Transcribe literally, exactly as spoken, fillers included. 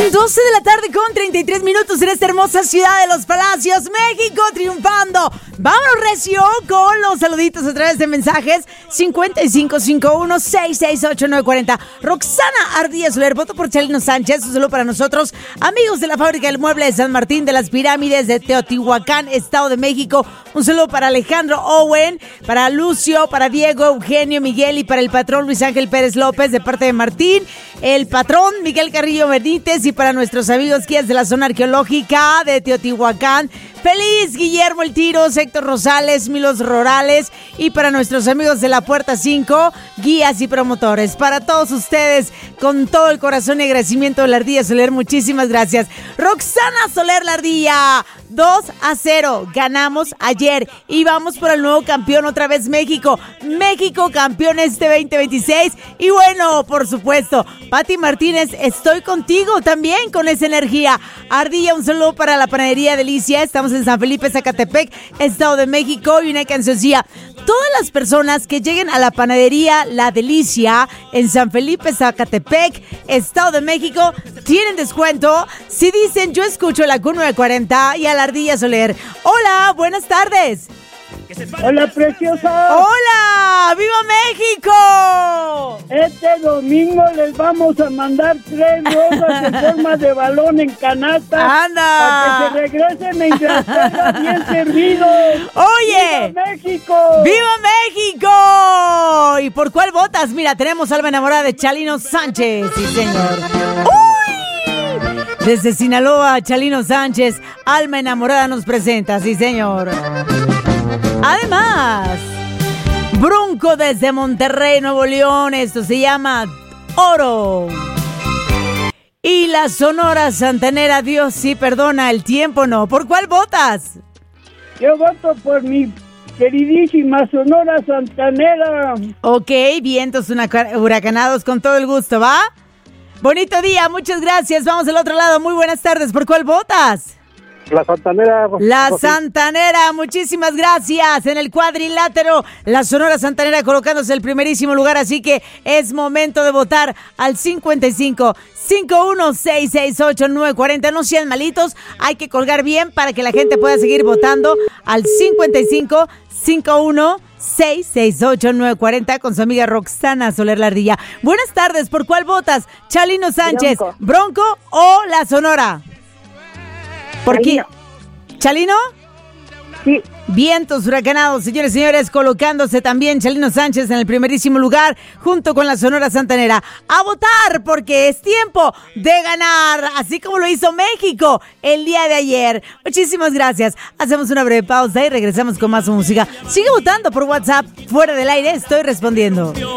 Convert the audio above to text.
doce de la tarde con treinta y tres minutos en esta hermosa ciudad de Los Palacios, México, triunfando. Vámonos recio con los saluditos a través de mensajes cincuenta y cinco cincuenta y uno, sesenta y seis, ochenta y nueve cuarenta. Roxana Ardilla Soler, voto por Chalino Sánchez. Un saludo para nosotros, amigos de la fábrica del mueble de San Martín de las Pirámides de Teotihuacán, Estado de México. Un saludo para Alejandro Owen, para Lucio, para Diego, Eugenio, Miguel y para el patrón Luis Ángel Pérez López de parte de Martín, el patrón Miguel Carrillo Benítez y para nuestros amigos guías de la zona arqueológica de Teotihuacán. Feliz Guillermo El Tiros, Héctor Rosales, Milos Rorales y para nuestros amigos de la Puerta cinco, guías y promotores. Para todos ustedes, con todo el corazón y agradecimiento de la Ardilla Soler, muchísimas gracias. Roxana Soler La Ardilla, dos a cero, ganamos ayer y vamos por el nuevo campeón otra vez México. México campeón este veinte veintiséis y bueno, por supuesto, Pati Martínez, estoy contigo también con esa energía. Ardilla, un saludo para la panadería Delicia, estamos en San Felipe, Zacatepec, Estado de México y una cancioncilla. Todas las personas que lleguen a la panadería La Delicia en San Felipe, Zacatepec, Estado de México, tienen descuento si dicen yo escucho la Q novecientos cuarenta y a la Ardilla Soler. Hola, buenas tardes. Hola, preciosa. Hola, ¡viva México! Este domingo les vamos a mandar tres rosas en forma de balón en canasta. ¡Anda! Para que se regresen mientras estén bien servidos. ¡Oye! ¡Viva México! ¡Viva México! ¿Y por cuál votas? Mira, tenemos alma enamorada de Chalino Sánchez. Sí, señor. ¡Uy! Desde Sinaloa, Chalino Sánchez, alma enamorada nos presenta. Sí, señor. Además, Bronco desde Monterrey, Nuevo León, esto se llama Oro. Y la Sonora Santanera, Dios sí perdona, el tiempo no. ¿Por cuál votas? Yo voto por mi queridísima Sonora Santanera. Ok, vientos huracanados con todo el gusto, ¿va? Bonito día, muchas gracias. Vamos al otro lado, muy buenas tardes. ¿Por cuál votas? La Santanera. La Santanera, muchísimas gracias. En el cuadrilátero, la Sonora Santanera colocándose el primerísimo lugar, así que es momento de votar al cincuenta y cinco, cincuenta y uno, sesenta y seis, ochenta y nueve cuarenta. No sean malitos, hay que colgar bien para que la gente pueda seguir votando al cincuenta y cinco, cincuenta y uno, sesenta y seis, ochenta y nueve cuarenta con su amiga Roxana Soler La Ardilla. Buenas tardes, ¿por cuál votas? ¿Chalino Sánchez, Bronco, Bronco o la Sonora? ¿Por qué? ¿Chalino? Sí. Vientos huracanados, señores y señores, colocándose también Chalino Sánchez en el primerísimo lugar junto con la Sonora Santanera. A votar porque es tiempo de ganar, así como lo hizo México el día de ayer. Muchísimas gracias. Hacemos una breve pausa y regresamos con más música. Sigue votando por WhatsApp. Fuera del aire estoy respondiendo.